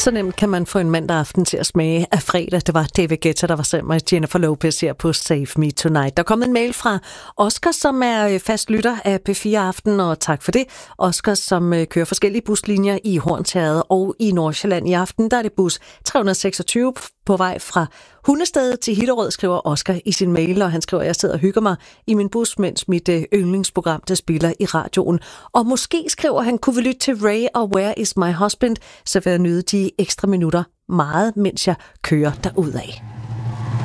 Så nemt kan man få en mandag aften til at smage af fredag. Det var David Guetta, der var sammen med Jennifer Lopez her på Save Me Tonight. Der kom en mail fra Oscar, som er fast lytter af P4 Aften, og tak for det. Oscar, som kører forskellige buslinjer i Hornsherred og i Nordsjælland i aften. Der er det bus 326 på vej fra Hundested til Hillerød, skriver Oscar i sin mail, og han skriver, at jeg sidder og hygger mig i min bus, mens mit yndlingsprogram, der spiller i radioen. Og måske skriver han, kunne vi lytte til Ray og Where Is My Husband, så vil jeg nyde de ekstra minutter meget, mens jeg kører derudad.